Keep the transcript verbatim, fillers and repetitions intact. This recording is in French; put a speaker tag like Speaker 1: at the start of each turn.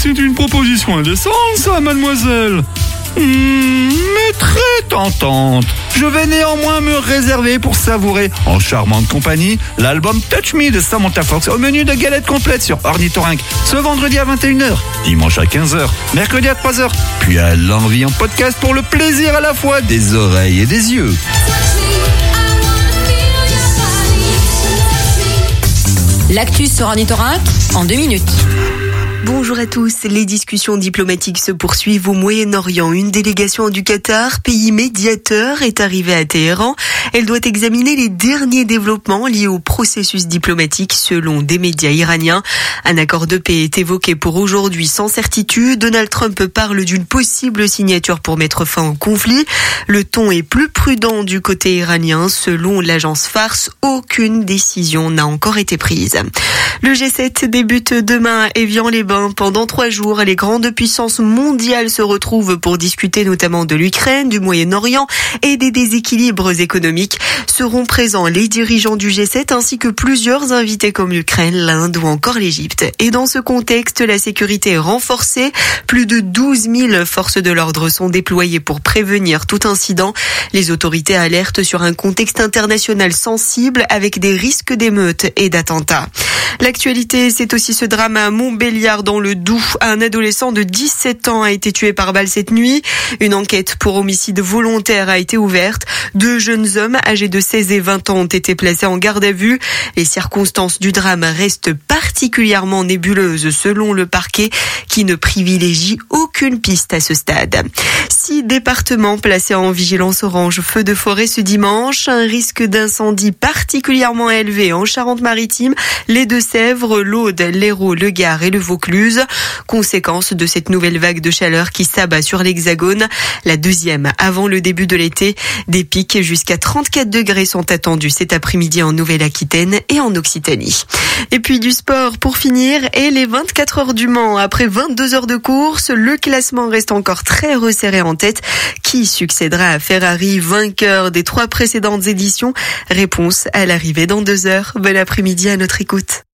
Speaker 1: c'est une proposition indécente, ça, mademoiselle. Mmh, mais très tentante. Je vais néanmoins me réserver pour savourer, en charmante compagnie, l'album Touch Me de Samantha Fox au menu de galettes complètes sur Ornithorynque, ce vendredi à vingt et une heures, dimanche à quinze heures, mercredi à trois heures, puis à l'envie en podcast pour le plaisir à la fois des oreilles et des yeux.
Speaker 2: L'actu sur Ornithorynque en deux minutes.
Speaker 3: Bonjour à tous. Les discussions diplomatiques se poursuivent au Moyen-Orient. Une délégation du Qatar, pays médiateur, est arrivée à Téhéran. Elle doit examiner les derniers développements liés au processus diplomatique selon des médias iraniens. Un accord de paix est évoqué pour aujourd'hui sans certitude. Donald Trump parle d'une possible signature pour mettre fin au conflit. Le ton est plus prudent du côté iranien. Selon l'agence Fars, aucune décision n'a encore été prise. Le G sept débute demain à Évian-les-Bains. Pendant trois jours, les grandes puissances mondiales se retrouvent pour discuter notamment de l'Ukraine, du Moyen-Orient et des déséquilibres économiques. Seront présents les dirigeants du G sept ainsi que plusieurs invités comme l'Ukraine, l'Inde ou encore l'Égypte. Et dans ce contexte, la sécurité est renforcée. Plus de douze mille forces de l'ordre sont déployées pour prévenir tout incident. Les autorités alertent sur un contexte international sensible avec des risques d'émeutes et d'attentats. L'actualité, c'est aussi ce drame à Montbéliard dans le Doubs. Un adolescent de dix-sept ans a été tué par balle cette nuit. Une enquête pour homicide volontaire a été ouverte. Deux jeunes hommes âgés de seize et vingt ans ont été placés en garde à vue. Les circonstances du drame restent particulièrement nébuleuses selon le parquet qui ne privilégie aucune piste à ce stade. Six départements placés en vigilance orange feu de forêt ce dimanche. Un risque d'incendie particulièrement élevé en Charente-Maritime, les Deux-Sèvres, l'Aude, l'Hérault, le Gard et le Vaucluse. Conséquence de cette nouvelle vague de chaleur qui s'abat sur l'Hexagone. La deuxième avant le début de l'été. Des pics jusqu'à trente-quatre degrés sont attendus cet après-midi en Nouvelle-Aquitaine et en Occitanie. Et puis du sport pour finir et les vingt-quatre heures du Mans. Après vingt-deux heures de course, le classement reste encore très resserré en tête. Qui succédera à Ferrari, vainqueur des trois précédentes éditions? Réponse à l'arrivée dans deux heures. Bon après-midi à notre écoute.